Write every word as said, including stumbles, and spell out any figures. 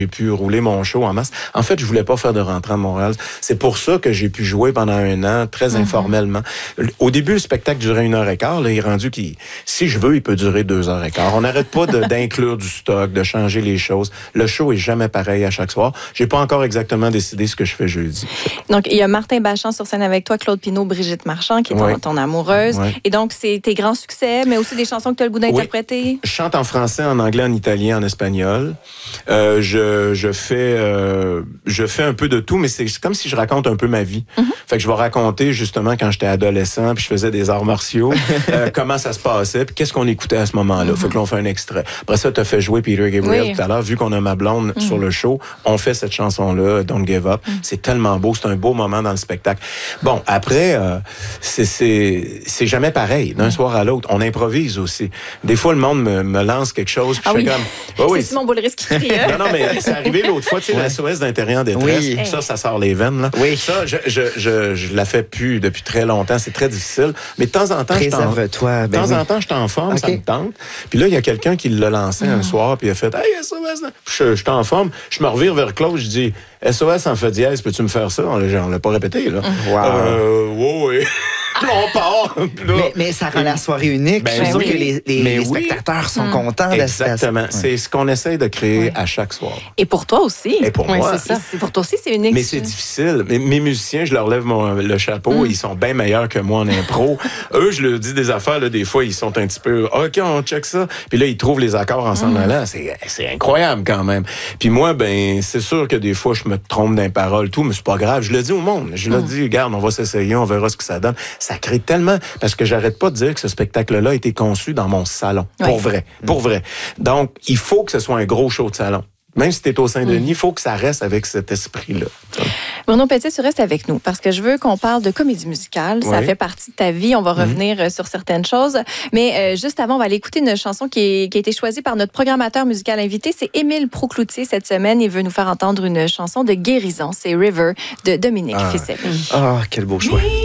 J'ai pu rouler mon show en masse. En fait, je voulais pas faire de rentrée à Montréal. C'est pour ça que j'ai pu jouer pendant un an, très mm-hmm. informellement. Au début, le spectacle durait une heure et quart. Là, il est rendu qu'il, si je veux, il peut durer deux heures et quart. On n'arrête pas de, d'inclure du stock, de changer les choses. Le show est jamais pareil à chaque soir. J'ai pas encore exactement décidé ce que je fais jeudi. Donc, il y a Martin Bachand sur scène avec toi, Claude Pinault, Brigitte Marchand, qui est oui. ton, ton amoureuse. Oui. Et donc, c'est tes grands succès, mais aussi des chansons que tu as le goût d'interpréter. Oui. Je chante en français, en anglais, en italien, en espagnol. Euh, je, je fais, euh, je fais un peu de tout, mais c'est comme si je raconte un peu ma vie. Mm-hmm. Fait que je vais raconter justement quand j'étais adolescent, puis je faisais des arts martiaux, euh, comment ça se passait, puis qu'est-ce qu'on écoutait à ce moment-là. Mm-hmm. Fait que là, on fait un extrait. Après ça, t'as fait jouer Peter Gabriel oui. tout à l'heure. Vu qu'on a ma blonde mm-hmm. sur le show, on fait cette chanson-là, Don't Give Up. Mm-hmm. C'est tellement beau, c'est un beau moment dans le spectacle. Bon, après, euh, c'est, c'est, c'est jamais pareil d'un mm-hmm. soir à l'autre. On improvise aussi. Des fois, le monde me, me lance quelque chose, puis ah je oui. fais comme... Oh, c'est oui, Simon Boulris qui crie. Non, non, mais c'est arrivé l'autre fois, tu sais, ouais. la S O S d'intérieur détresse. Oui. Ça, ça sort les veines, là. Oui. Ça, je, je, je, je la fais plus depuis très longtemps. C'est très difficile. Mais de temps en temps, Préserve-toi. De ben temps oui. en temps, je t'en forme, okay. ça me tente. Puis là, il y a quelqu'un qui l'a lancé mmh. un soir, puis il a fait, hey, S O S, je, je t'en forme. Je me revire vers Claude, je dis, S O S en fait dièse, peux-tu me faire ça? On l'a, on l'a pas répété, là. Wow. Euh, ouais, ouais. On part. Mais, mais ça rend la soirée unique. Ben je suis sûr oui. que les, les, les spectateurs oui. sont mmh. contents. Exactement. De c'est ce qu'on essaie de créer oui. à chaque soir. Et pour toi aussi. Et pour oui, moi. C'est ça. Pour toi aussi, c'est unique. Mais c'est difficile. Mes, mes musiciens, je leur lève mon, le chapeau. Mmh. Ils sont bien meilleurs que moi en impro. Eux, je leur dis des affaires. Là, des fois, ils sont un petit peu, OK, on check ça. Puis là, ils trouvent les accords en s'en allant. C'est, c'est incroyable quand même. Puis moi, ben, c'est sûr que des fois, je me trompe dans les paroles, tout, mais c'est pas grave. Je le dis au monde. Je mmh. le dis, regarde, on va s'essayer, on verra ce que ça donne. Ça crée tellement... Parce que j'arrête pas de dire que ce spectacle-là a été conçu dans mon salon. Oui. Pour vrai. Pour vrai. Donc, il faut que ce soit un gros show de salon. Même si tu es au Saint-Denis, il mmh. faut que ça reste avec cet esprit-là. Bruno Pelletier, tu restes avec nous parce que je veux qu'on parle de comédie musicale. Ça oui. fait partie de ta vie. On va revenir mmh. sur certaines choses. Mais euh, juste avant, on va aller écouter une chanson qui, est, qui a été choisie par notre programmateur musical invité. C'est Émile Proucloutier cette semaine. Il veut nous faire entendre une chanson de guérison. C'est River de Dominique ah. Fissel. Ah, quel beau choix.